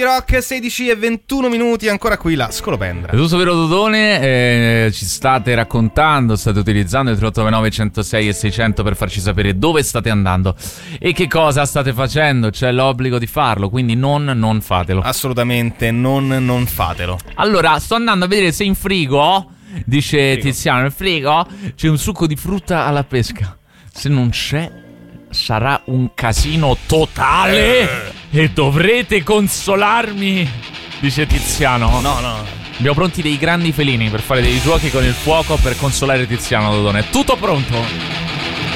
Rock 16 e 21 minuti, ancora qui la Scolopendra. È tutto vero, Dodone, ci state raccontando, state utilizzando il 3899 106 e 600 per farci sapere dove state andando e che cosa state facendo. C'è l'obbligo di farlo, quindi non fatelo. Assolutamente non fatelo. Allora, sto andando a vedere se in frigo, dice Tiziano, nel frigo c'è un succo di frutta alla pesca. Se non c'è, sarà un casino totale e dovrete consolarmi, dice Tiziano. No. Abbiamo pronti dei grandi felini per fare dei giochi con il fuoco per consolare Tiziano, Dodone. Tutto pronto.